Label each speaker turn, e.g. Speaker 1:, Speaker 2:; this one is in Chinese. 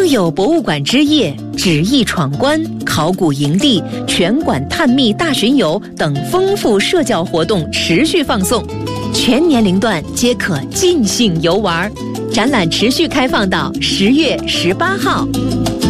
Speaker 1: 更有博物馆之夜、纸艺闯关、考古营地、全馆探秘大巡游等丰富社交活动持续放送，全年龄段皆可尽兴游玩。展览持续开放到10月18号。